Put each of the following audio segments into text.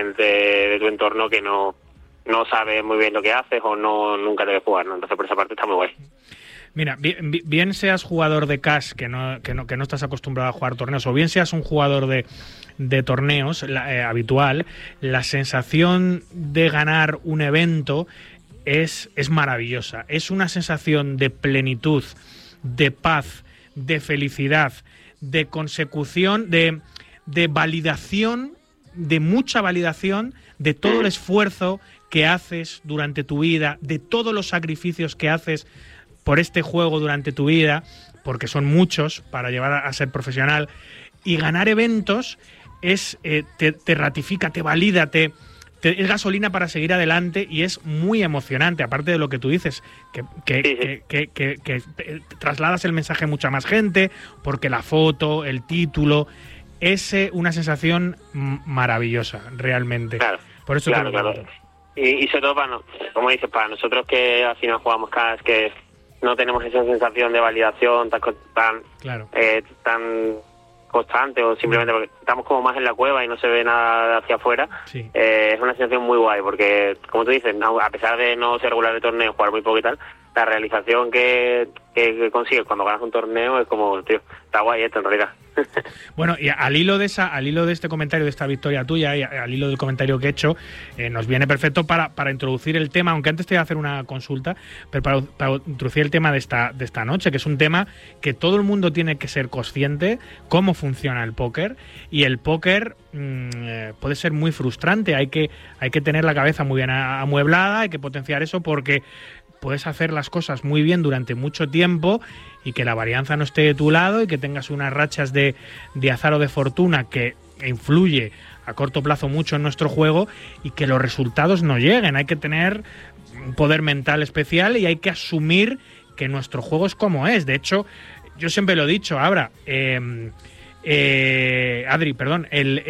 de tu entorno que no sabes muy bien lo que haces o nunca debes jugar, ¿no? Entonces por esa parte está muy guay. Mira, bien seas jugador de cash que no estás acostumbrado a jugar torneos, o bien seas un jugador de torneos habitual, la sensación de ganar un evento es maravillosa. Es una sensación de plenitud, de paz, de felicidad, de consecución, de validación, de mucha validación de todo el esfuerzo que haces durante tu vida, de todos los sacrificios que haces por este juego durante tu vida, porque son muchos para llevar a ser profesional, y ganar eventos te ratifica, te valida, es gasolina para seguir adelante y es muy emocionante, aparte de lo que tú dices, que trasladas el mensaje a mucha más gente, porque la foto, el título, es una sensación maravillosa, realmente. Claro, por eso claro. Y sobre todo, como dices, para nosotros que al final jugamos cash, que no tenemos esa sensación de validación tan constante, o simplemente porque estamos como más en la cueva y no se ve nada hacia afuera. Sí. Es una sensación muy guay, porque como tú dices, a pesar de no ser regular de torneo, jugar muy poco y tal, la realización que consigues cuando ganas un torneo es como, tío, está guay esto en realidad. Bueno, y al hilo de este comentario, de esta victoria tuya, y al hilo del comentario que he hecho, nos viene perfecto para introducir el tema, aunque antes te voy a hacer una consulta, pero para introducir el tema de esta noche, que es un tema que todo el mundo tiene que ser consciente, cómo funciona el póker, y el póker puede ser muy frustrante, hay que tener la cabeza muy bien amueblada, hay que potenciar eso, porque puedes hacer las cosas muy bien durante mucho tiempo y que la varianza no esté de tu lado y que tengas unas rachas de azar o de fortuna que influye a corto plazo mucho en nuestro juego y que los resultados no lleguen. Hay que tener un poder mental especial y hay que asumir que nuestro juego es como es. De hecho, yo siempre lo he dicho, Adri, perdón,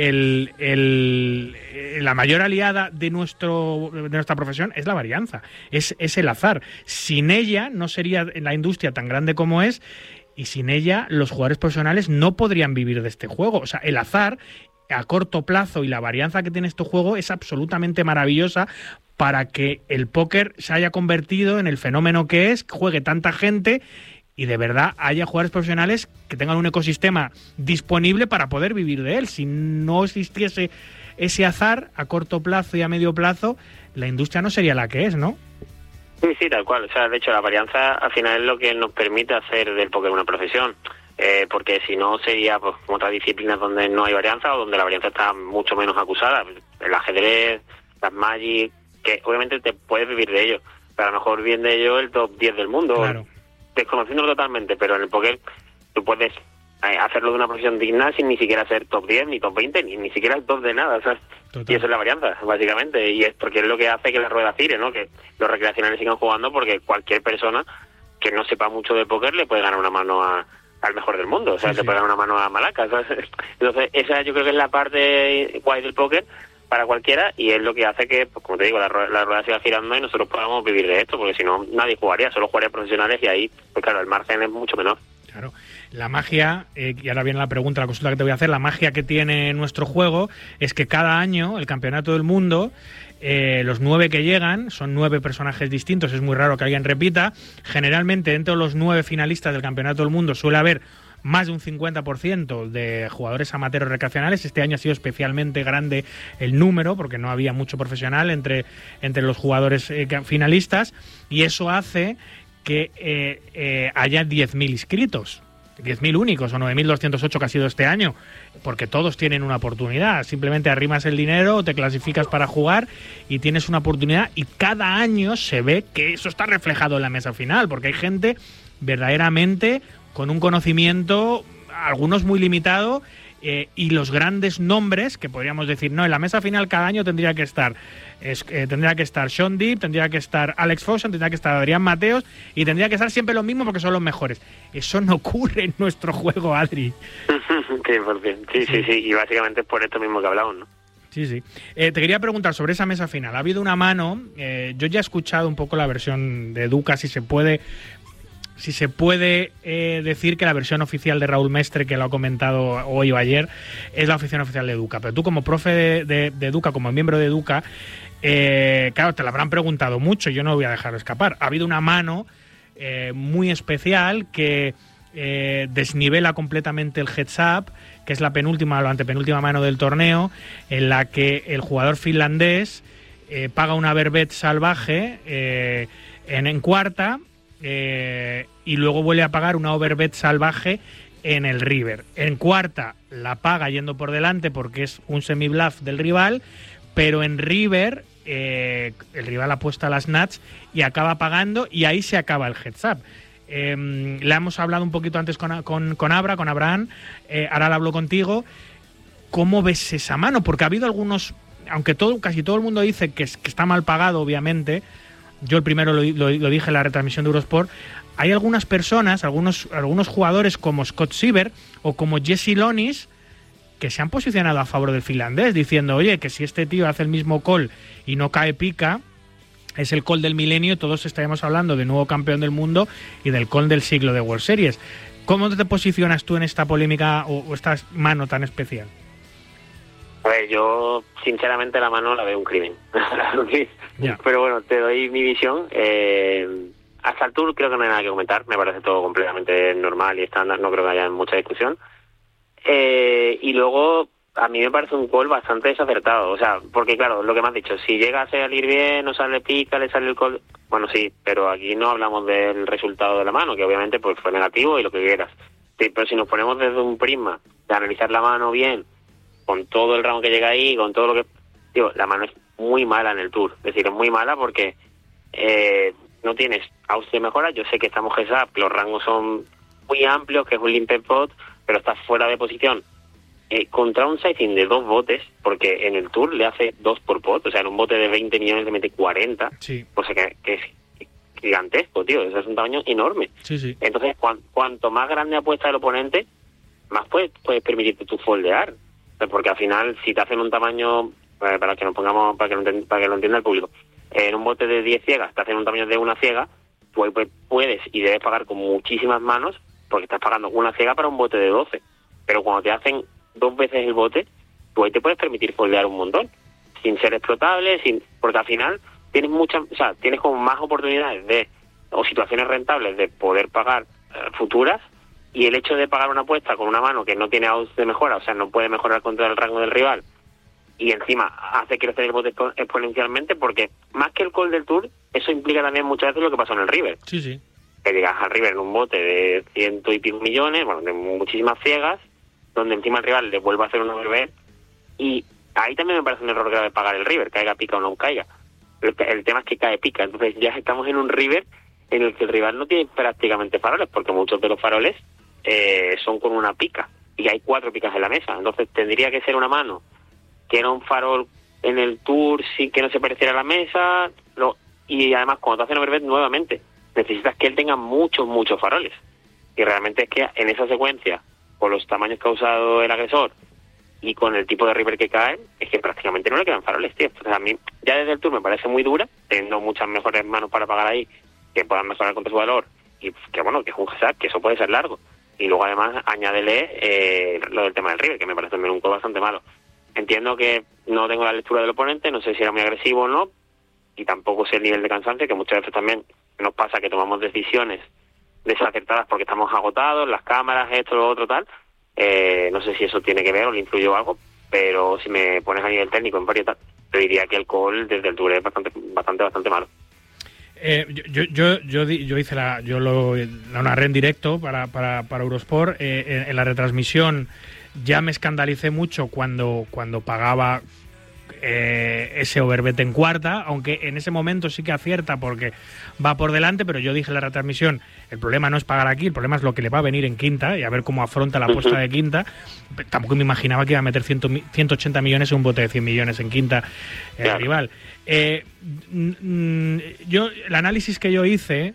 la mayor aliada de nuestra profesión es la varianza, es el azar. Sin ella no sería la industria tan grande como es, y sin ella los jugadores profesionales no podrían vivir de este juego. O sea, el azar a corto plazo y la varianza que tiene este juego es absolutamente maravillosa para que el póker se haya convertido en el fenómeno que es, que juegue tanta gente y de verdad haya jugadores profesionales que tengan un ecosistema disponible para poder vivir de él. Si no existiese ese azar a corto plazo y a medio plazo, la industria no sería la que es, ¿no? Sí, tal cual. O sea, de hecho, la varianza al final es lo que nos permite hacer del póker una profesión. Porque si no sería pues, como otras disciplinas donde no hay varianza o donde la varianza está mucho menos acusada. El ajedrez, las Magic, que obviamente te puedes vivir de ello. Pero a lo mejor bien de ello el top 10 del mundo. Claro. Desconociéndolo totalmente, pero en el póker tú puedes hacerlo de una profesión digna sin ni siquiera ser top 10, ni top 20, ni siquiera el top de nada, ¿sabes? Y eso es la varianza, básicamente, y es porque es lo que hace que la rueda gire, ¿no? Que los recreacionales sigan jugando, porque cualquier persona que no sepa mucho de póker le puede ganar una mano al mejor del mundo, o sea, le puede ganar una mano a Malaca, ¿sabes? Entonces, esa yo creo que es la parte guay del póker para cualquiera, y es lo que hace que, pues, como te digo, la rueda siga girando y nosotros podamos vivir de esto, porque si no, nadie jugaría, solo jugarían profesionales, y ahí, pues claro, el margen es mucho menor. Claro. La magia, y ahora viene la pregunta, la consulta que te voy a hacer, la magia que tiene nuestro juego es que cada año el campeonato del mundo, los 9 que llegan, son 9 personajes distintos, es muy raro que alguien repita. Generalmente, dentro de los 9 finalistas del campeonato del mundo suele haber más de un 50% de jugadores amateurs recreacionales. Este año ha sido especialmente grande el número, porque no había mucho profesional entre los jugadores finalistas, y eso hace que haya 10.000 inscritos. 10.000 únicos o 9.208 que ha sido este año, porque todos tienen una oportunidad. Simplemente arrimas el dinero, te clasificas para jugar y tienes una oportunidad, y cada año se ve que eso está reflejado en la mesa final, porque hay gente verdaderamente con un conocimiento, algunos muy limitado, y los grandes nombres que podríamos decir, no, en la mesa final cada año tendría que estar Sean Deep, tendría que estar Alex Foxen, tendría que estar Adrián Mateos, y tendría que estar siempre lo mismo porque son los mejores. Eso no ocurre en nuestro juego, Adri. 100%. Sí, y básicamente es por esto mismo que hablamos, ¿no? Sí. Te quería preguntar sobre esa mesa final. Ha habido una mano, yo ya he escuchado un poco la versión de Duca, si se puede si se puede decir que la versión oficial de Raúl Mestre, que lo ha comentado hoy o ayer, es la versión oficial de Educa. Pero tú, como profe de Educa, como miembro de Educa, claro, te lo habrán preguntado mucho, yo no lo voy a dejar escapar. Ha habido una mano muy especial que desnivela completamente el heads up, que es la penúltima o la antepenúltima mano del torneo, en la que el jugador finlandés paga una verbet salvaje en cuarta, y luego vuelve a pagar una overbet salvaje en el river. En cuarta la paga yendo por delante porque es un semi-bluff del rival, pero en river el rival apuesta las nuts y acaba pagando, y ahí se acaba el heads up. Le hemos hablado un poquito antes con Abraham, ahora le hablo contigo. ¿Cómo ves esa mano? Porque ha habido algunos, aunque casi todo el mundo dice que está mal pagado, obviamente. Yo el primero lo dije en la retransmisión de Eurosport. Hay algunas personas, algunos jugadores como Scott Siever o como Jesse Lonis, que se han posicionado a favor del finlandés, diciendo, oye, que si este tío hace el mismo call y no cae pica, es el call del milenio, todos estaremos hablando de nuevo campeón del mundo y del call del siglo de World Series. ¿Cómo te posicionas tú en esta polémica o esta mano tan especial? A ver, yo sinceramente la mano la veo un crimen. Yeah. Pero bueno, te doy mi visión. Hasta el Tour creo que no hay nada que comentar, me parece todo completamente normal y estándar, no creo que haya mucha discusión. Y luego a mí me parece un call bastante desacertado, o sea, porque claro, lo que me has dicho, si llega a salir bien, no sale pica, le sale el call, bueno, sí, pero aquí no hablamos del resultado de la mano, que obviamente pues fue negativo y lo que quieras. Sí, pero si nos ponemos desde un prisma de analizar la mano bien, con todo el rango que llega ahí, con todo lo que... Digo, la mano es muy mala en el Tour, es decir, es muy mala porque no tienes outs de mejora. Yo sé que estamos heads-up, los rangos son muy amplios, que es un limped pot, pero estás fuera de posición. Contra un sizing de 2 botes, porque en el Tour le hace 2 por pot, o sea, en un bote de 20 millones le mete 40, sí. O sea que es gigantesco, tío, eso es un tamaño enorme. Sí, sí. Entonces, cuanto más grande apuesta el oponente, más puedes permitirte tu foldear, porque al final, si te hacen un tamaño, para que nos pongamos, para que lo entienda el público, en un bote de 10 ciegas te hacen un tamaño de una ciega, tú puedes y debes pagar con muchísimas manos, porque estás pagando una ciega para un bote de 12, pero cuando te hacen 2 veces el bote, tú ahí te puedes permitir foldear un montón, sin ser explotable, porque al final tienes como más oportunidades o situaciones rentables de poder pagar futuras, y el hecho de pagar una apuesta con una mano que no tiene outs de mejora, o sea, no puede mejorar contra el rango del rival, y encima hace crecer el bote exponencialmente, porque más que el call del Tour, eso implica también muchas veces lo que pasó en el River. Sí, sí. Que llegas al River en un bote de 100 y pico millones, bueno, de muchísimas ciegas, donde encima el rival le vuelve a hacer un overbet, y ahí también me parece un error grave pagar el River, caiga pica o no caiga. El tema es que cae pica, entonces ya estamos en un River en el que el rival no tiene prácticamente faroles, porque muchos de los faroles son con una pica, y hay 4 picas en la mesa, entonces tendría que ser una mano que era un farol en el Tour sin que no se pareciera a la mesa, y además cuando te hacen overbet nuevamente, necesitas que él tenga muchos faroles, y realmente es que en esa secuencia, con los tamaños que ha usado el agresor y con el tipo de river que cae, es que prácticamente no le quedan faroles, tío. O sea, a mí ya desde el Tour me parece muy dura, teniendo muchas mejores manos para pagar ahí, que puedan mejorar contra su valor, y que bueno, que es un hazard, que eso puede ser largo. Y luego además añádele lo del tema del river, que me parece también un juego bastante malo. Entiendo que no tengo la lectura del oponente, no sé si era muy agresivo o no, y tampoco sé el nivel de cansancio, que muchas veces también nos pasa que tomamos decisiones desacertadas porque estamos agotados, las cámaras, esto, lo otro, tal. No sé si eso tiene que ver o le influyó algo, pero si me pones a nivel técnico en variedad, te diría que el call desde el Tour es bastante malo. Yo lo narré en directo para Eurosport. En la retransmisión ya me escandalicé mucho cuando pagaba ese overbet en cuarta, aunque en ese momento sí que acierta porque va por delante, pero yo dije en la retransmisión, el problema no es pagar aquí, el problema es lo que le va a venir en quinta y a ver cómo afronta la apuesta de quinta. Tampoco me imaginaba que iba a meter 180 millones en un bote de 100 millones en quinta rival. El análisis que yo hice,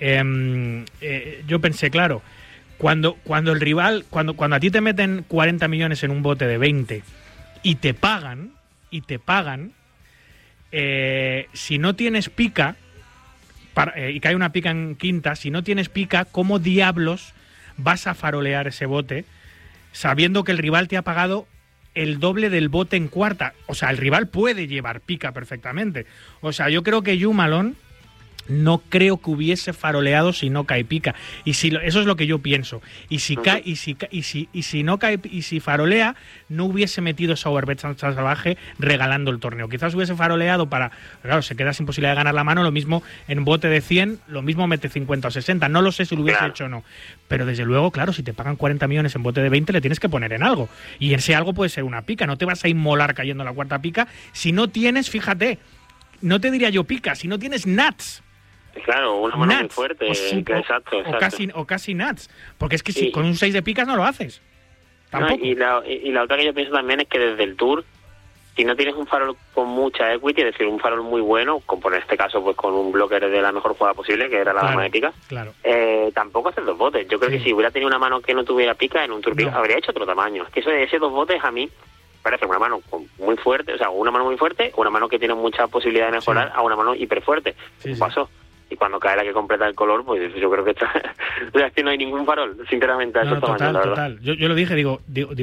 yo pensé, claro, cuando el rival, cuando a ti te meten 40 millones en un bote de 20 y te pagan, si no tienes pica, y cae una pica en quinta, si no tienes pica, ¿cómo diablos vas a farolear ese bote sabiendo que el rival te ha pagado el doble del bote en cuarta? O sea, el rival puede llevar pica perfectamente. O sea, yo creo que Jumalon no creo que hubiese faroleado si no cae pica. Y si eso es lo que yo pienso. Y si cae, y si no cae, y si farolea, no hubiese metido esa overbet salvaje regalando el torneo. Quizás hubiese faroleado para, claro, se queda sin posibilidad de ganar la mano, lo mismo en bote de 100, lo mismo mete 50 o 60. No lo sé si lo hubiese hecho o no. Pero desde luego, claro, si te pagan 40 millones en bote de 20, le tienes que poner en algo. Y ese algo puede ser una pica. No te vas a inmolar cayendo en la cuarta pica si no tienes, fíjate, no te diría yo pica, si no tienes nuts. Claro, una mano muy fuerte, exacto. O casi nuts, porque es que si con un 6 de picas no lo haces. Tampoco. No, y la otra que yo pienso también es que desde el Tour, si no tienes un farol con mucha equity, es decir, un farol muy bueno, como en este caso pues con un blocker de la mejor jugada posible, que era la dama de picas, tampoco hacer 2 botes. Yo creo que si hubiera tenido una mano que no tuviera pica en un Tour pica, habría hecho otro tamaño. Es que ese 2 botes a mí parece una mano muy fuerte, o sea, una mano muy fuerte, una mano que tiene mucha posibilidad de mejorar a una mano hiper fuerte. Pasó. Y cuando cae la que completa el color, pues yo creo que está... o sea, es que no hay ningún farol, sinceramente, a esos tamaños, la verdad. Total. Yo lo dije, digo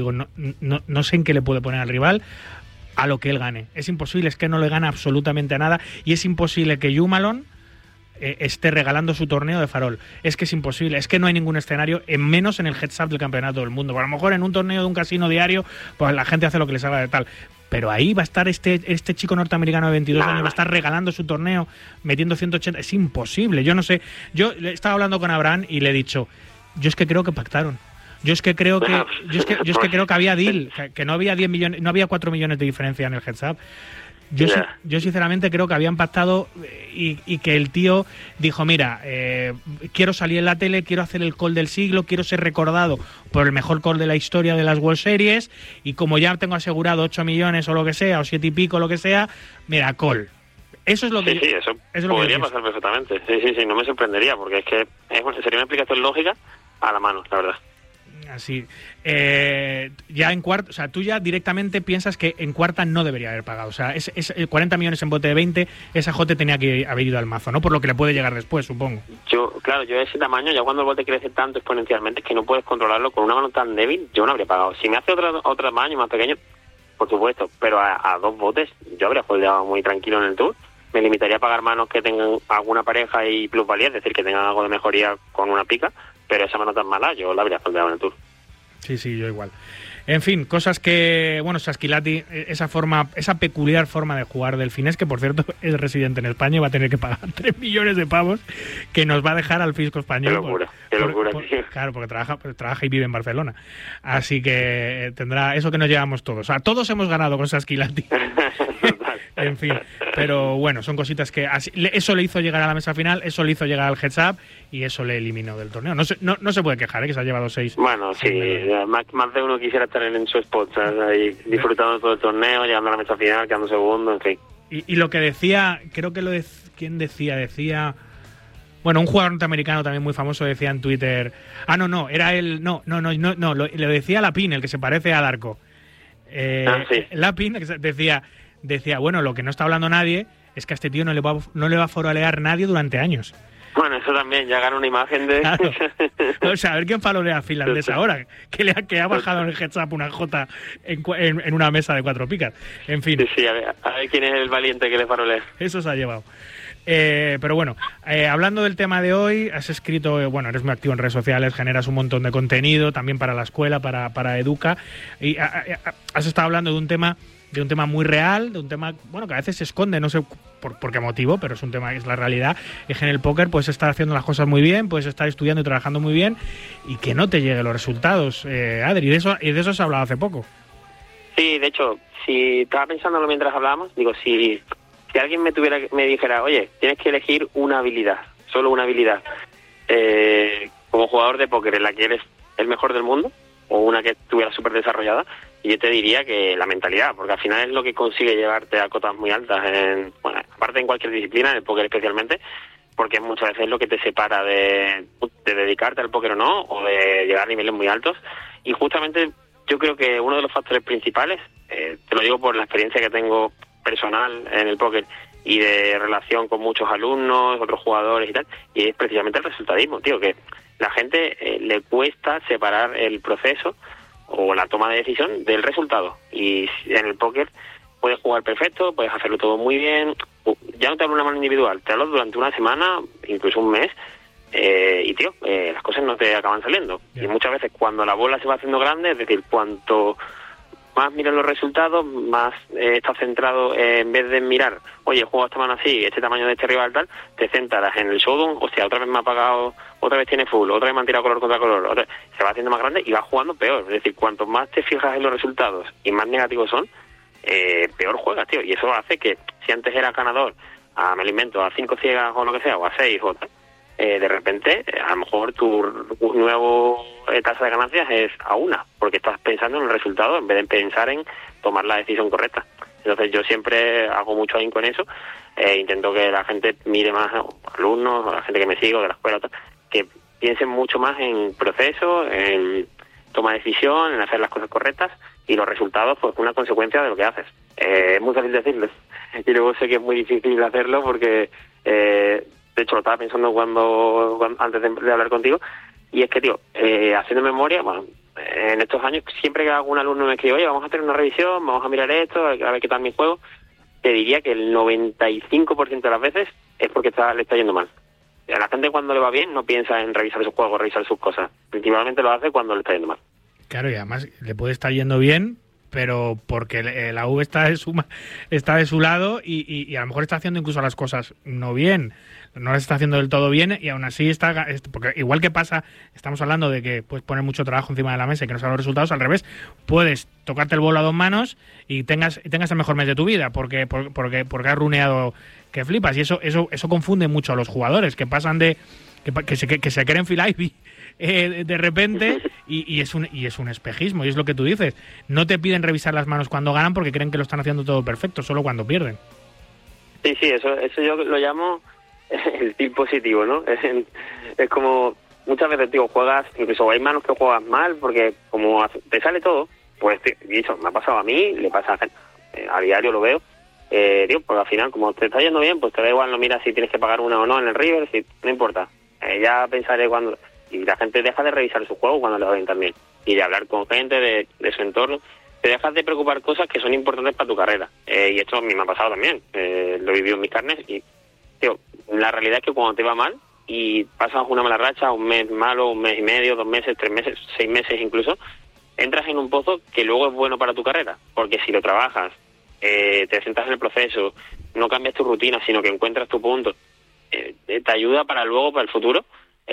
no sé en qué le puede poner al rival a lo que él gane. Es imposible, es que no le gana absolutamente a nada, y es imposible que Jumalon esté regalando su torneo de farol. Es que es imposible, es que no hay ningún escenario, menos en el heads up del campeonato del mundo. A lo mejor en un torneo de un casino diario, pues la gente hace lo que les salga de tal. Pero ahí va a estar este chico norteamericano de 22 años, va a estar regalando su torneo, metiendo 180. Es imposible. Yo no sé. Yo estaba hablando con Abraham y le he dicho, yo es que creo que pactaron. Yo es que creo que había deal, que no había 10 millones, no había 4 millones de diferencia en el heads up. Yo sinceramente creo que habían pactado y que el tío dijo, mira, quiero salir en la tele, quiero hacer el call del siglo, quiero ser recordado por el mejor call de la historia de las World Series, y como ya tengo asegurado 8 millones o lo que sea, o 7 y pico, lo que sea, mira, call. Eso es lo que... Sí, eso podría pasar perfectamente. Sí, no me sorprendería, porque es que sería una explicación lógica a la mano, la verdad. Así. Ya en cuarta, o sea, tú ya directamente piensas que en cuarta no debería haber pagado. O sea, es 40 millones en bote de 20, esa jote tenía que haber ido al mazo, ¿no? Por lo que le puede llegar después, supongo. Yo ese tamaño, ya cuando el bote crece tanto exponencialmente, es que no puedes controlarlo con una mano tan débil, yo no habría pagado. Si me hace otro tamaño más pequeño, por supuesto, pero a 2 botes yo habría holdeado muy tranquilo en el Tour. Me limitaría a pagar manos que tengan alguna pareja y plusvalía, es decir, que tengan algo de mejoría con una pica, pero esa mano tan mala yo la habría holdeado en el Tour. Sí, yo igual. En fin, cosas que, bueno, Saskilati, esa peculiar forma de jugar del finés, que por cierto es residente en España y va a tener que pagar 3 millones de pavos, que nos va a dejar al fisco español. Qué locura. Claro, porque trabaja y vive en Barcelona. Así que tendrá eso que nos llevamos todos. O sea, todos hemos ganado con Saskilati. En fin, pero bueno, son cositas que eso le hizo llegar a la mesa final, eso le hizo llegar al heads up y eso le eliminó del torneo. No se puede quejar, que se ha llevado 6. Bueno, sí, más de uno quisiera estar en su spot, ¿sabes? Ahí disfrutando todo el torneo, llegando a la mesa final, quedando segundo, en fin. Y lo que decía, creo que ¿quién decía? Bueno, un jugador norteamericano también muy famoso decía en Twitter, era él, le decía Lapin, el que se parece a Darko. Sí. Lapin decía, bueno, lo que no está hablando nadie es que a este tío no le va a farolear nadie durante años. Bueno, eso también, ya gana una imagen de... Claro. O sea, a ver quién falolea a finlandés ahora, que ha bajado en el heads up una J en una mesa de 4 picas. En fin. Sí, a ver quién es el valiente que le farolea. Eso se ha llevado. Pero bueno, hablando del tema de hoy, has escrito, eres muy activo en redes sociales, generas un montón de contenido, también para la escuela, para Educa, y has estado hablando de un tema muy real, de un tema, que a veces se esconde, no sé por qué motivo, pero es un tema que es la realidad. Es que en el póker puedes estar haciendo las cosas muy bien, puedes estar estudiando y trabajando muy bien, y que no te lleguen los resultados, Adri, y de eso se ha hablado hace poco. Sí, de hecho, si estaba pensándolo mientras hablábamos, digo, si alguien me dijera, oye, tienes que elegir una habilidad, solo una habilidad, como jugador de póker en la que eres el mejor del mundo, o una que estuviera súper desarrollada, y yo te diría que la mentalidad, porque al final es lo que consigue llevarte a cotas muy altas, aparte en cualquier disciplina, en el póker especialmente, porque muchas veces es lo que te separa de dedicarte al póker o no, o de llegar a niveles muy altos. Y justamente yo creo que uno de los factores principales, te lo digo por la experiencia que tengo personal en el póker, y de relación con muchos alumnos, otros jugadores y tal, y es precisamente el resultadismo, tío, que la gente le cuesta separar el proceso o la toma de decisión del resultado. Y en el póker puedes jugar perfecto, puedes hacerlo todo muy bien, ya no te hablo de una mano individual, te hablo durante una semana, incluso un mes, y tío, las cosas no te acaban saliendo. Yeah. Y muchas veces cuando la bola se va haciendo grande, es decir, cuanto más miras los resultados, más estás centrado, en vez de mirar, oye, juego esta mano así, este tamaño de este rival tal, te centras en el showdown, hostia, otra vez me ha pagado, otra vez tiene full, otra vez me han tirado color contra color, se va haciendo más grande y va jugando peor. Es decir, cuanto más te fijas en los resultados y más negativos son, peor juegas, tío. Y eso hace que, si antes eras ganador, me lo invento, a 5 ciegas o lo que sea, o a 6 o tal, de repente, a lo mejor tu nuevo tasa de ganancias es a 1, porque estás pensando en el resultado en vez de pensar en tomar la decisión correcta. Entonces yo siempre hago mucho ahí con eso, intento que la gente mire más, alumnos, o la gente que me sigue, de la escuela, tal, que piensen mucho más en proceso, en toma de decisión, en hacer las cosas correctas, y los resultados, pues, una consecuencia de lo que haces. Es muy fácil decirlo, y luego sé que es muy difícil hacerlo porque... de hecho, lo estaba pensando cuando antes de hablar contigo, y es que, tío, haciendo memoria, bueno, en estos años, siempre que algún alumno me escribe, oye, vamos a hacer una revisión, vamos a mirar esto, a ver qué tal mi juego, te diría que el 95% de las veces es porque le está yendo mal. A la gente, cuando le va bien, no piensa en revisar sus juegos, revisar sus cosas. Principalmente lo hace cuando le está yendo mal. Claro, y además le puede estar yendo bien, pero porque la V está de su lado y a lo mejor está haciendo incluso las cosas no bien, no las está haciendo del todo bien, y aún así porque igual que pasa, estamos hablando de que puedes poner mucho trabajo encima de la mesa y que no salgan los resultados, al revés, puedes tocarte el bolo a 2 manos y tengas el mejor mes de tu vida porque has runeado que flipas, y eso confunde mucho a los jugadores, que pasan de que se creen Phil Ivey de repente, y es un espejismo, y es lo que tú dices, no te piden revisar las manos cuando ganan porque creen que lo están haciendo todo perfecto, solo cuando pierden. Sí, eso yo lo llamo el tip positivo, ¿no? Es como, muchas veces, digo, juegas, incluso hay manos que juegas mal porque como te sale todo, pues, dicho, me ha pasado a mí, le pasa a gente, a diario lo veo, digo, porque al final, como te está yendo bien, pues te da igual, no miras si tienes que pagar una o no en el River, si no importa, ya pensaré cuando... Y la gente deja de revisar su juego cuando le va bien también, y de hablar con gente de su entorno. Te dejas de preocupar cosas que son importantes para tu carrera, y esto a mí me ha pasado también, lo he vivido en mis carnes, y tío, la realidad es que cuando te va mal y pasas una mala racha, un mes malo, un mes y medio, 2 meses, 3 meses, 6 meses incluso, entras en un pozo que luego es bueno para tu carrera, porque si lo trabajas, te centras en el proceso, no cambias tu rutina, sino que encuentras tu punto, te ayuda para luego, para el futuro,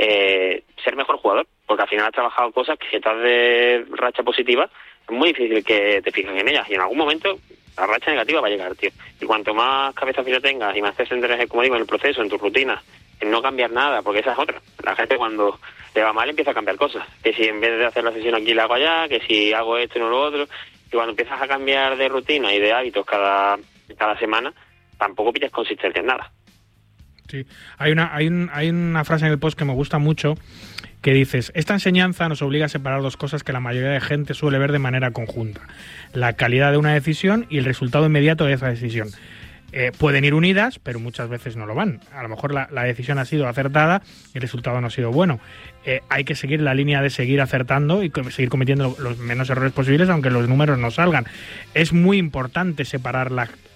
ser mejor jugador, porque al final has trabajado cosas que, si estás de racha positiva, es muy difícil que te fijes en ellas, y en algún momento la racha negativa va a llegar, tío. Y cuanto más cabeza fría tengas y más te centres, como digo, en el proceso, en tus rutinas, en no cambiar nada, porque esa es otra. La gente, cuando le va mal, empieza a cambiar cosas. Que si en vez de hacer la sesión aquí la hago allá, que si hago esto y no lo otro. Y cuando empiezas a cambiar de rutina y de hábitos cada semana, tampoco pillas consistencia en nada. Sí, hay una frase en el post que me gusta mucho, que dices: esta enseñanza nos obliga a separar 2 cosas que la mayoría de gente suele ver de manera conjunta: la calidad de una decisión y el resultado inmediato de esa decisión. Pueden ir unidas, pero muchas veces no lo van. A lo mejor la decisión ha sido acertada y el resultado no ha sido bueno. Hay que seguir la línea de seguir acertando y seguir cometiendo los menos errores posibles, aunque los números no salgan. Es muy importante separar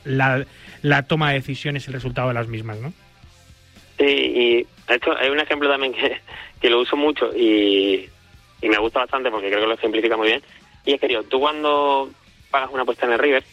la toma de decisiones y el resultado de las mismas, ¿no? Sí, y esto hay un ejemplo también que lo uso mucho y me gusta bastante porque creo que lo simplifica muy bien. Y es que, tío, tú cuando pagas una apuesta en el River,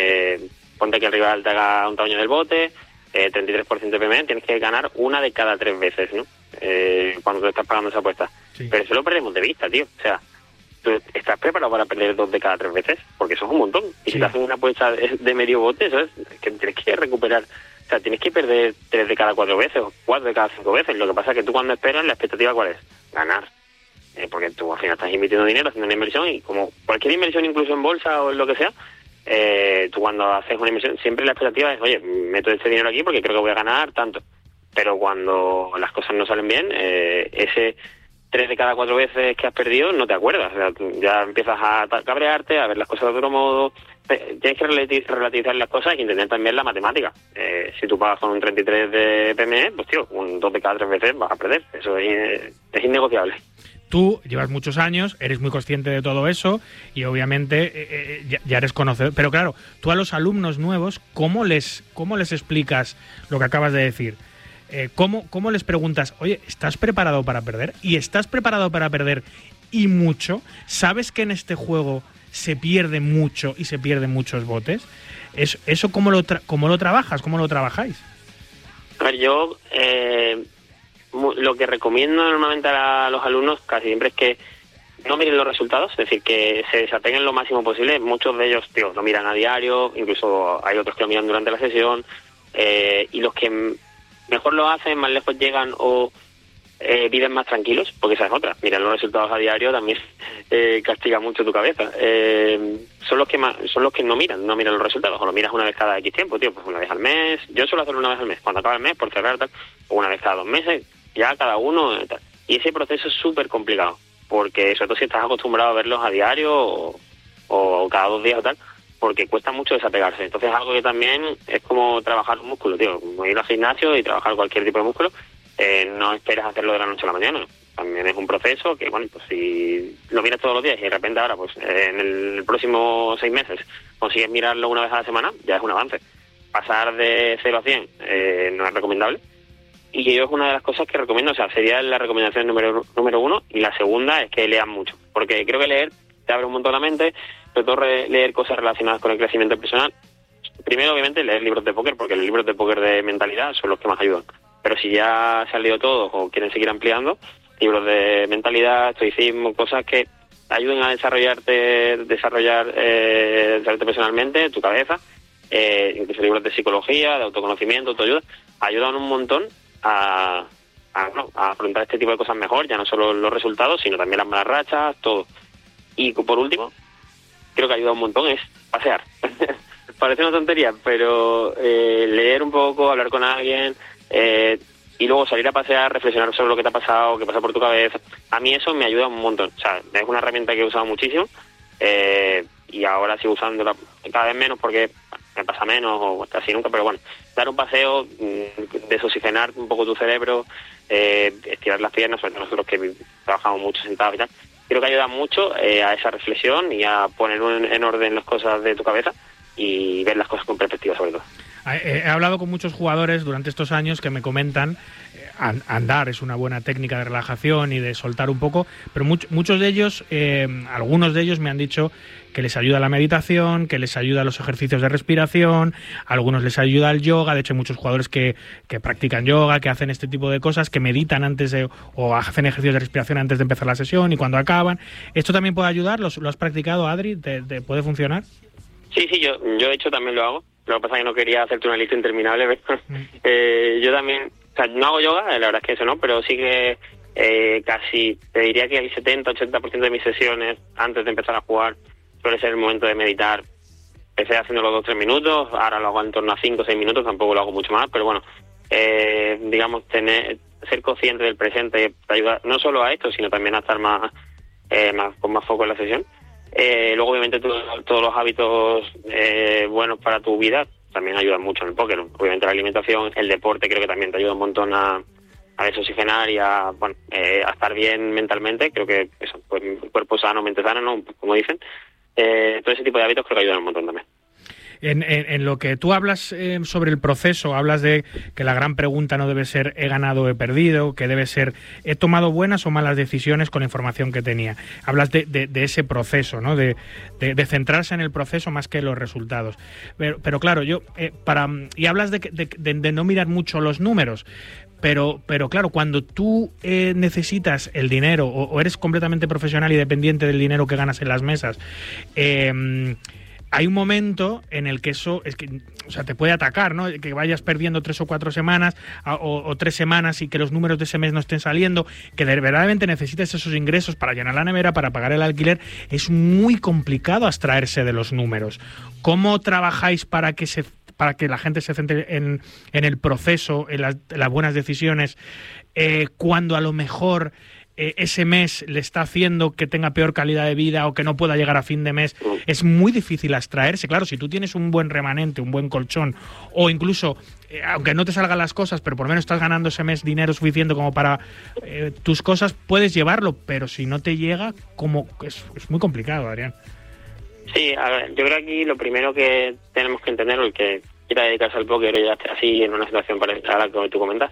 ponte que el rival te haga un tamaño del bote, 33% de PM, tienes que ganar 1 de cada 3 veces, ¿no? Cuando tú estás pagando esa apuesta. Sí. Pero eso lo perdemos de vista, tío. O sea, ¿tú estás preparado para perder 2 de cada 3 veces? Porque eso es un montón. Y sí. Si te hacen una apuesta de medio bote, eso es que tienes que recuperar. O sea, tienes que perder 3 de cada 4 veces o 4 de cada 5 veces. Lo que pasa es que tú, cuando esperas, la expectativa, ¿cuál es? Ganar. Porque tú al final estás invirtiendo dinero, haciendo una inversión, y como cualquier inversión, incluso en bolsa o en lo que sea, tú cuando haces una inversión, siempre la expectativa es: oye, meto este dinero aquí porque creo que voy a ganar tanto. Pero cuando las cosas no salen bien, 3 de cada 4 veces que has perdido no te acuerdas. O sea, ya empiezas a cabrearte, a ver las cosas de otro modo. Tienes que relativizar las cosas y entender también la matemática. Si tú pagas con un 33 de PME, pues tío, un 2 de cada 3 veces vas a perder. Eso es innegociable. Tú llevas muchos años, eres muy consciente de todo eso y obviamente ya eres conocedor. Pero claro, tú a los alumnos nuevos, ¿cómo les explicas lo que acabas de decir? ¿Cómo les preguntas, oye, ¿estás preparado para perder? ¿Y estás preparado para perder y mucho? ¿Sabes que en este juego se pierde mucho y se pierden muchos botes? ¿Eso cómo lo trabajas? ¿Cómo lo trabajáis? A ver, yo lo que recomiendo normalmente a los alumnos casi siempre es que no miren los resultados, es decir, que se desapeguen lo máximo posible. Muchos de ellos, tío, lo miran a diario, incluso hay otros que lo miran durante la sesión, y los que mejor lo hacen, más lejos llegan o viven más tranquilos, porque esa es otra. Mirar los resultados a diario también castiga mucho tu cabeza. Son los que no miran los resultados, o lo miras una vez cada X tiempo, tío, pues una vez al mes. Yo suelo hacerlo una vez al mes, cuando acaba el mes, por cerrar, tal, o una vez cada 2 meses, ya cada uno, tal. Y ese proceso es súper complicado, porque sobre todo si estás acostumbrado a verlos a diario o cada 2 días o tal, porque cuesta mucho desapegarse. Entonces es algo que también es como trabajar un músculo, tío, como ir al gimnasio y trabajar cualquier tipo de músculo. No esperas hacerlo de la noche a la mañana. También es un proceso que, bueno, pues si lo miras todos los días y de repente ahora, pues en el próximo 6 meses consigues mirarlo una vez a la semana, ya es un avance. Pasar de 0 a 100 no es recomendable. Y yo es una de las cosas que recomiendo, o sea, sería la recomendación número 1, y la segunda es que lean mucho, porque creo que leer te abre un montón la mente, sobre todo leer cosas relacionadas con el crecimiento personal. Primero, obviamente, leer libros de póker, porque los libros de póker de mentalidad son los que más ayudan. Pero si ya se han leído todos o quieren seguir ampliando, libros de mentalidad, estoicismo, cosas que ayuden a desarrollarte personalmente, tu cabeza, incluso libros de psicología, de autoconocimiento, autoayuda, ayudan un montón a afrontar este tipo de cosas mejor, ya no solo los resultados, sino también las malas rachas, todo. Y por último, creo que ayuda un montón es pasear. Parece una tontería, pero leer un poco, hablar con alguien, y luego salir a pasear, reflexionar sobre lo que te ha pasado, qué pasa por tu cabeza. A mí eso me ayuda un montón. O sea, es una herramienta que he usado muchísimo, y ahora sigo usándola cada vez menos porque me pasa menos o casi nunca, pero bueno, dar un paseo, desoxigenar un poco tu cerebro, estirar las piernas, sobre todo nosotros que trabajamos mucho sentados y tal, creo que ayuda mucho a esa reflexión y a poner en orden las cosas de tu cabeza y ver las cosas con perspectiva, sobre todo. He hablado con muchos jugadores durante estos años que me comentan andar es una buena técnica de relajación y de soltar un poco, pero muchos de ellos, algunos de ellos me han dicho que les ayuda la meditación, que les ayuda los ejercicios de respiración, a algunos les ayuda el yoga. De hecho hay muchos jugadores que practican yoga, que hacen este tipo de cosas, que meditan antes o hacen ejercicios de respiración antes de empezar la sesión y cuando acaban. ¿Esto también puede ayudar? ¿Lo has practicado, Adri? ¿Te puede funcionar? Sí, yo de hecho también lo hago. Lo que pasa es que no quería hacerte una lista interminable, pero yo también, o sea, no hago yoga, la verdad es que eso no, pero sí que casi, te diría que el 70-80% de mis sesiones antes de empezar a jugar suele ser el momento de meditar. Empecé haciéndolo 2-3 minutos, ahora lo hago en torno a 5-6 minutos, tampoco lo hago mucho más, pero bueno, digamos, ser consciente del presente te ayuda no solo a esto, sino también a estar con más foco en la sesión. Luego obviamente todos los hábitos buenos para tu vida también ayudan mucho en el póker. Obviamente la alimentación, el deporte creo que también te ayuda un montón a desoxigenar y a estar bien mentalmente. Creo que eso, pues cuerpo sano, mente sana, ¿no? Como dicen. Todo ese tipo de hábitos creo que ayudan un montón también. En lo que tú hablas sobre el proceso, hablas de que la gran pregunta no debe ser he ganado o he perdido, que debe ser he tomado buenas o malas decisiones con la información que tenía. Hablas de ese proceso, ¿no? De centrarse en el proceso más que en los resultados. Pero claro, y hablas de no mirar mucho los números. Pero claro, cuando tú necesitas el dinero o eres completamente profesional y dependiente del dinero que ganas en las mesas, hay un momento en el que eso es que, o sea, te puede atacar, ¿no? Que vayas perdiendo 3 o 4 semanas o 3 semanas y que los números de ese mes no estén saliendo, que verdaderamente necesites esos ingresos para llenar la nevera, para pagar el alquiler. Es muy complicado abstraerse de los números. ¿Cómo trabajáis para que la gente se centre en el proceso, en las buenas decisiones, cuando a lo mejor ese mes le está haciendo que tenga peor calidad de vida o que no pueda llegar a fin de mes, es muy difícil abstraerse. Claro, si tú tienes un buen remanente, un buen colchón, o incluso, aunque no te salgan las cosas, pero por lo menos estás ganando ese mes dinero suficiente como para tus cosas, puedes llevarlo, pero si no te llega, como es muy complicado, Adrián. Sí, a ver, yo creo que aquí lo primero que tenemos que entender, el que quiera dedicarse al póker y ya esté así en una situación parecida a la que tú comentas,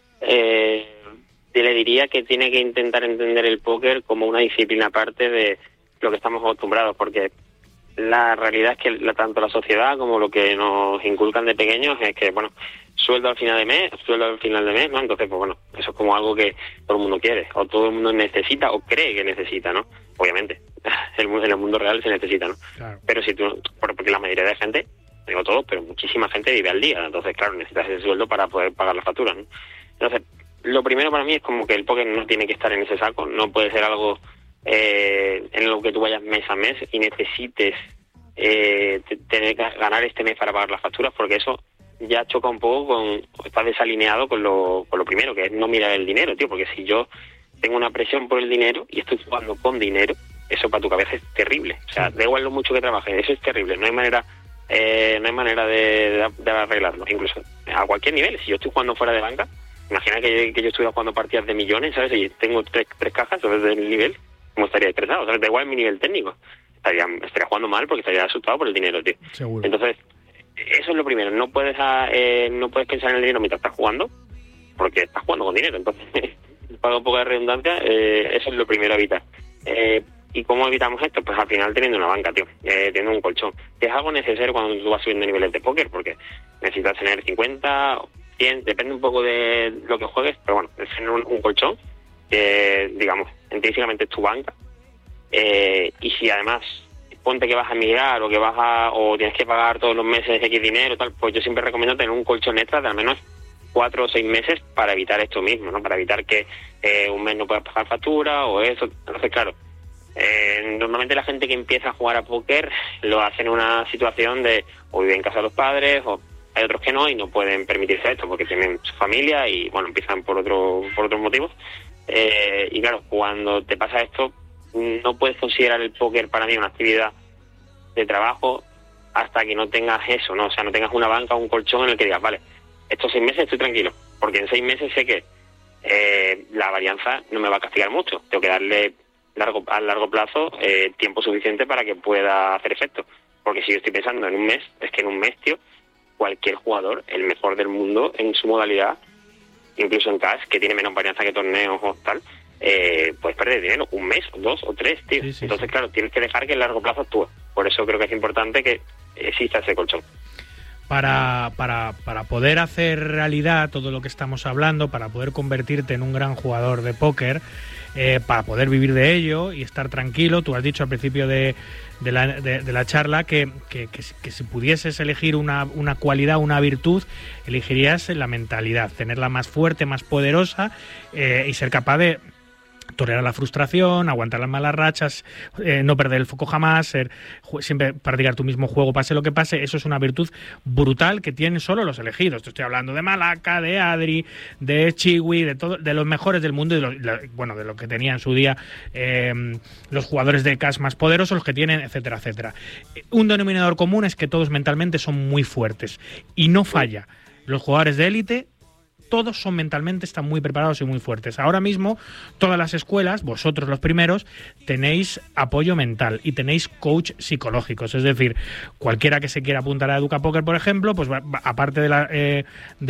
le diría que tiene que intentar entender el póker como una disciplina aparte de lo que estamos acostumbrados, porque la realidad es que tanto la sociedad como lo que nos inculcan de pequeños es que, bueno, sueldo al final de mes, ¿no? Entonces, pues bueno, eso es como algo que todo el mundo quiere, o todo el mundo necesita, o cree que necesita, ¿no? Obviamente, en el mundo real se necesita, ¿no? Claro. Pero si tú, porque la mayoría de gente, digo todos, pero muchísima gente vive al día, entonces, claro, necesitas ese sueldo para poder pagar las facturas, ¿no? Entonces, lo primero para mí es como que el póker no tiene que estar en ese saco, no puede ser algo en lo que tú vayas mes a mes y necesites tener que ganar este mes para pagar las facturas, porque eso ya choca un poco está desalineado con lo primero, que es no mirar el dinero, tío, porque si yo tengo una presión por el dinero y estoy jugando con dinero, eso para tu cabeza es terrible, o sea, da igual lo mucho que trabajes, eso es terrible, no hay manera de arreglarlo, incluso a cualquier nivel. Si yo estoy jugando fuera de banca, imagina que yo estuviera jugando partidas de millones, ¿sabes? Y tengo tres cajas, ¿sabes? Del nivel, ¿cómo estaría estresado? ¿Sabes? Da igual mi nivel técnico. Estaría jugando mal porque estaría asustado por el dinero, tío. Seguro. Entonces, eso es lo primero. No puedes pensar en el dinero mientras estás jugando, porque estás jugando con dinero. Entonces, para un poco de redundancia, eso es lo primero a evitar. ¿Y cómo evitamos esto? Pues al final teniendo una banca, tío, teniendo un colchón. Que es algo necesario cuando tú vas subiendo niveles de póker, porque necesitas tener 50... 100, depende un poco de lo que juegues, pero bueno, es tener un colchón que, digamos, intrínsecamente es tu banca, y si además ponte que vas a emigrar o tienes que pagar todos los meses X dinero tal, pues yo siempre recomiendo tener un colchón extra de al menos 4 o 6 meses para evitar esto mismo, ¿no? Para evitar que un mes no puedas pagar factura o eso. Entonces, claro, normalmente la gente que empieza a jugar a póker lo hace en una situación de o vive en casa de los padres, o hay otros que no y no pueden permitirse esto porque tienen su familia y, bueno, empiezan por otros motivos. Y claro, cuando te pasa esto, no puedes considerar el póker para mí una actividad de trabajo hasta que no tengas eso, ¿no? O sea, no tengas una banca o un colchón en el que digas, vale, estos 6 meses estoy tranquilo, porque en 6 meses sé que la varianza no me va a castigar mucho. Tengo que darle a largo plazo tiempo suficiente para que pueda hacer efecto. Porque si yo estoy pensando en un mes, es que en un mes, tío, cualquier jugador, el mejor del mundo en su modalidad, incluso en cash, que tiene menos varianza que torneos o tal, puedes perder dinero, un mes, 2 o 3, tío. Sí, entonces, claro, tienes que dejar que en largo plazo actúe. Por eso creo que es importante que exista ese colchón. Para poder hacer realidad todo lo que estamos hablando, para poder convertirte en un gran jugador de póker, para poder vivir de ello y estar tranquilo, tú has dicho al principio de la charla que si pudieses elegir una cualidad, una virtud, elegirías la mentalidad, tenerla más fuerte, más poderosa, y ser capaz de tolerar la frustración, aguantar las malas rachas, no perder el foco jamás, siempre practicar tu mismo juego pase lo que pase. Eso es una virtud brutal que tienen solo los elegidos. Te estoy hablando de Malaka, de Adri, de Chiwi, de los mejores del mundo y de lo que tenía en su día los jugadores de cash más poderosos, los que tienen, etcétera, etcétera. Un denominador común es que todos mentalmente son muy fuertes y no falla. Los jugadores de élite, todos están muy preparados y muy fuertes. Ahora mismo, todas las escuelas, vosotros los primeros, tenéis apoyo mental y tenéis coach psicológicos. Es decir, cualquiera que se quiera apuntar a EducaPóker, por ejemplo, pues aparte de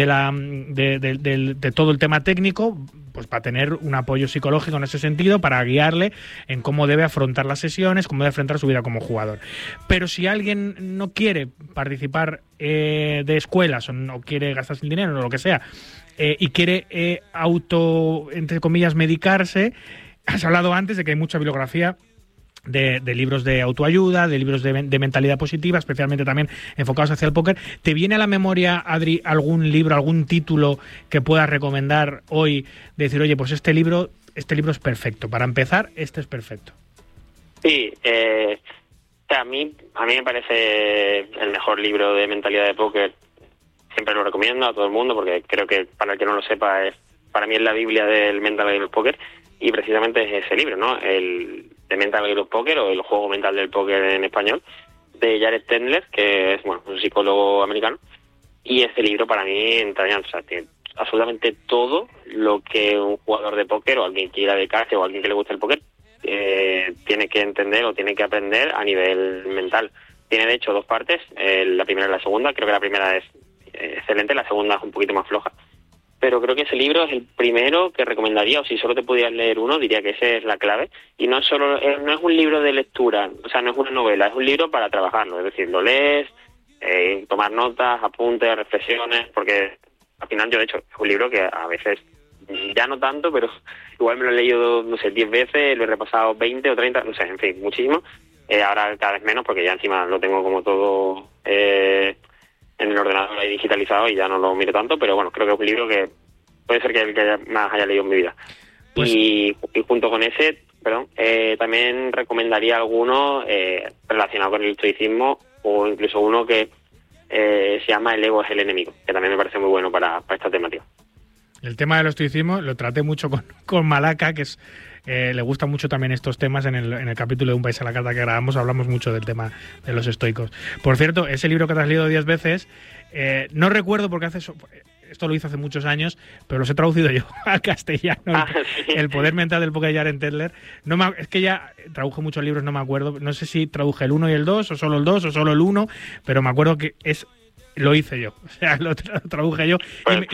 todo el tema técnico, pues va a tener un apoyo psicológico en ese sentido para guiarle en cómo debe afrontar las sesiones, cómo debe afrontar su vida como jugador. Pero si alguien no quiere participar de escuelas o no quiere gastarse el dinero o lo que sea, y quiere entre comillas, medicarse, has hablado antes de que hay mucha bibliografía de libros de autoayuda, de libros de mentalidad positiva, especialmente también enfocados hacia el póker. ¿Te viene a la memoria, Adri, algún libro, algún título que puedas recomendar hoy? De decir, oye, pues este libro es perfecto. Para empezar, este es perfecto. Sí, a mí me parece el mejor libro de mentalidad de póker. Siempre lo recomiendo a todo el mundo porque creo que, para el que no lo sepa, para mí es la Biblia del mental del póker. y precisamente es ese libro, ¿no? El The Mental Game of Poker, o el juego mental del póker en español, de Jared Tendler, que es, bueno, un psicólogo americano, y ese libro para mí entraña, o sea, tiene absolutamente todo lo que un jugador de póker o alguien que quiera dedicarse o alguien que le guste el póker tiene que entender o tiene que aprender a nivel mental. Tiene de hecho 2 partes, la primera y la segunda. Creo que la primera es excelente, la segunda es un poquito más floja, pero creo que ese libro es el primero que recomendaría, o si solo te pudieras leer uno, diría que ese es la clave. Y no es solo, no es un libro de lectura, o sea, no es una novela, es un libro para trabajarlo, es decir, lo lees, tomar notas, apuntes, reflexiones, porque al final yo, de hecho, es un libro que a veces, ya no tanto, pero igual me lo he leído, no sé, 10 veces, lo he repasado 20 o 30, no sé, en fin, muchísimo. Ahora cada vez menos, porque ya encima lo tengo como todo en el ordenador ahí digitalizado y ya no lo miro tanto, pero bueno, creo que es un libro que puede ser que el que más haya leído en mi vida. Pues... Y junto con ese, también recomendaría alguno relacionado con el estoicismo, o incluso uno que se llama El ego es el enemigo, que también me parece muy bueno para esta temática. El tema del estoicismo lo traté mucho con Malaca, que es le gustan mucho también estos temas. En el capítulo de Un País a la Carta que grabamos hablamos mucho del tema de los estoicos. Por cierto, ese libro que te has leído 10 veces, no recuerdo porque esto lo hice hace muchos años, pero los he traducido yo al castellano. Sí. El poder mental del póker de Jared Tendler. Es que ya traduje muchos libros, no me acuerdo. No sé si traduje el 1 y el 2, o solo el 2, o solo el 1, pero me acuerdo que lo hice yo. O sea, lo traduje yo.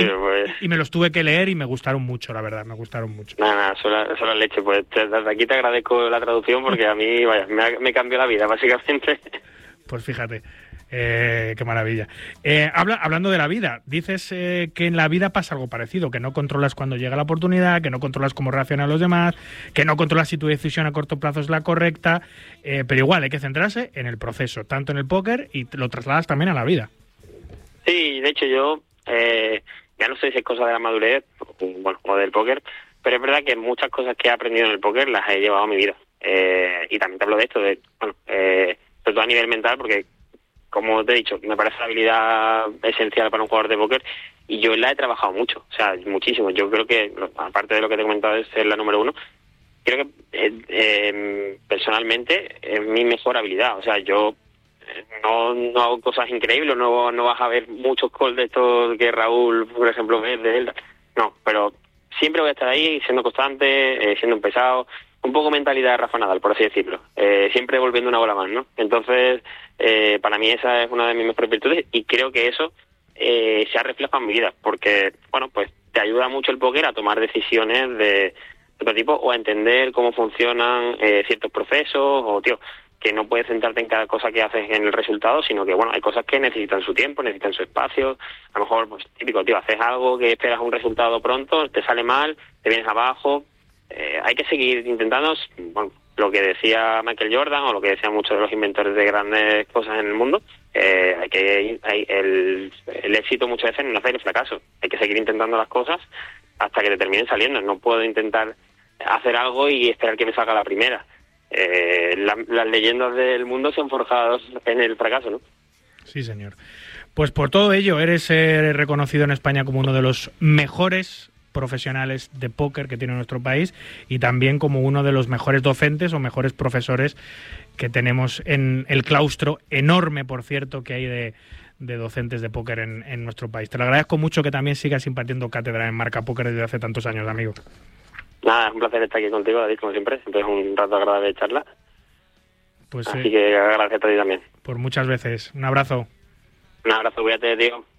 Y me los tuve que leer y me gustaron mucho, la verdad, me gustaron mucho. Nada, solo leche. Pues desde aquí te agradezco la traducción porque a mí, vaya, me cambió la vida, básicamente. Pues fíjate. Qué maravilla. Hablando de la vida, dices que en la vida pasa algo parecido, que no controlas cuando llega la oportunidad, que no controlas cómo reaccionan los demás, que no controlas si tu decisión a corto plazo es la correcta, pero igual hay que centrarse en el proceso, tanto en el póker, y lo trasladas también a la vida. Sí, de hecho yo ya no sé si es cosa de la madurez, bueno, o del póker, pero es verdad que muchas cosas que he aprendido en el póker las he llevado a mi vida. Y también te hablo de esto, sobre todo a nivel mental, porque como te he dicho, me parece una habilidad esencial para un jugador de póker y yo la he trabajado mucho, o sea, muchísimo. Yo creo que, aparte de lo que te he comentado de ser la número 1, creo que personalmente es mi mejor habilidad. O sea, yo no hago cosas increíbles, no vas a ver muchos calls de estos que Raúl, por ejemplo, ve de él. No, pero siempre voy a estar ahí siendo constante, siendo un pesado, un poco mentalidad de Rafa Nadal, por así decirlo, siempre volviendo una bola más, ¿no? Entonces, para mí esa es una de mis mejores virtudes y creo que eso se ha reflejado en mi vida, porque, bueno, pues te ayuda mucho el póker a tomar decisiones de otro tipo o a entender cómo funcionan ciertos procesos o, que no puedes centrarte en cada cosa que haces en el resultado, sino que, bueno, hay cosas que necesitan su tiempo, necesitan su espacio. A lo mejor, pues típico, haces algo que esperas un resultado pronto, te sale mal, te vienes abajo. Hay que seguir intentando, bueno, lo que decía Michael Jordan o lo que decían muchos de los inventores de grandes cosas en el mundo. El éxito muchas veces no nace del fracaso. Hay que seguir intentando las cosas hasta que te terminen saliendo. No puedo intentar hacer algo y esperar que me salga la primera. Las leyendas del mundo se han forjado en el fracaso, ¿no? Sí, señor. Pues por todo ello eres reconocido en España como uno de los mejores profesionales de póker que tiene nuestro país y también como uno de los mejores docentes o mejores profesores que tenemos en el claustro enorme, por cierto, que hay de docentes de póker en nuestro país. Te lo agradezco mucho que también sigas impartiendo cátedra en Marca Póker desde hace tantos años, amigo. Nada, es un placer estar aquí contigo, David, como siempre. Siempre es un rato agradable de charla. Pues, así que gracias a ti también. Por muchas veces. Un abrazo. Un abrazo, cuídate, tío.